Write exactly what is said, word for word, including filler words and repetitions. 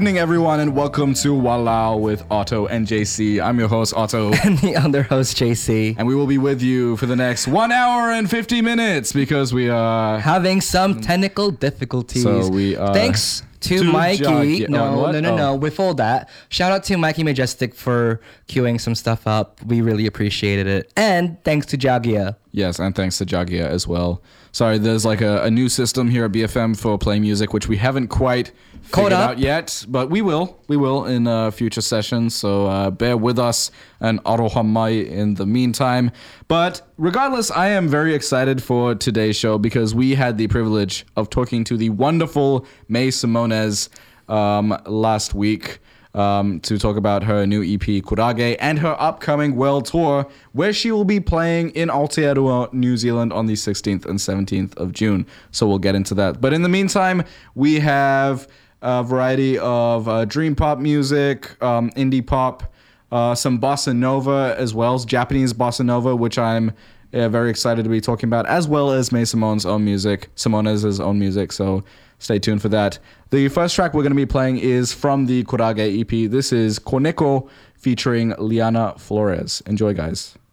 evening, everyone, and welcome to Walao with Otto and J C. I'm your host, Otto. And the other host, J C. And we will be with you for the next one hour and fifty minutes because we are having some technical difficulties. So we are... Thanks to, to Mikey. Jog- no, no, no, no, oh. no. With all that, shout out to Mikey Majestic for queuing some stuff up. We really appreciated it. And thanks to Jagia. Yes, and thanks to Jagia as well. Sorry, there's like a, a new system here at B F M for playing music, which we haven't quite figured out yet, but we will. We will in uh, future sessions, so uh, bear with us and arohamai in the meantime. But regardless, I am very excited for today's show because we had the privilege of talking to the wonderful May Simones um, last week. Um, to talk about her new E P, Kurage, and her upcoming world tour, where she will be playing in Aotearoa, New Zealand on the sixteenth and seventeenth of June. So we'll get into that. But in the meantime, we have a variety of uh, dream pop music, um, indie pop, uh, some bossa nova as well as Japanese bossa nova, which I'm uh, very excited to be talking about, as well as May Simone's own music, Simone's own music. So stay tuned for that. The first track we're going to be playing is from the Kurage E P. This is Koneko featuring Liana Flores. Enjoy, guys.